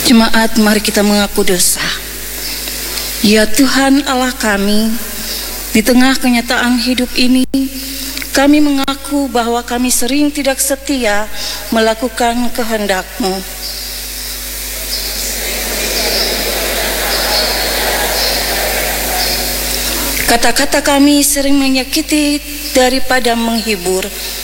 Jemaat, mari kita mengaku dosa. Ya Tuhan Allah kami, di tengah kenyataan hidup ini, kami mengaku bahwa kami sering tidak setia melakukan kehendak-Mu. Kata-kata kami sering menyakiti daripada menghibur.